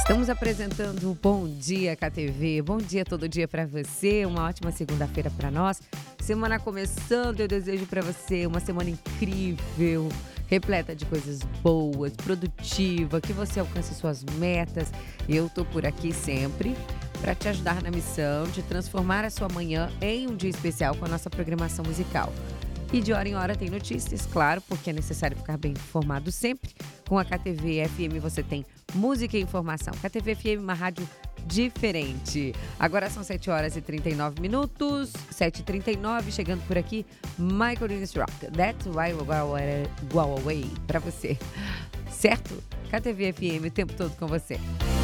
Estamos apresentando o Bom Dia KTV. Bom dia todo dia para você, uma ótima segunda-feira para nós. Semana começando, eu desejo para você uma semana incrível, repleta de coisas boas, produtiva, que você alcance suas metas. Eu tô por aqui sempre para te ajudar na missão de transformar a sua manhã em um dia especial com a nossa programação musical. E de hora em hora tem notícias, claro, porque é necessário ficar bem informado sempre. Com a KTV FM você tem música e informação. KTV FM, uma rádio diferente. Agora são 7 horas e 39 minutos, 7h39, chegando por aqui, Michael Jackson Rock. That's why we go away, pra você. Certo? KTV FM o tempo todo com você.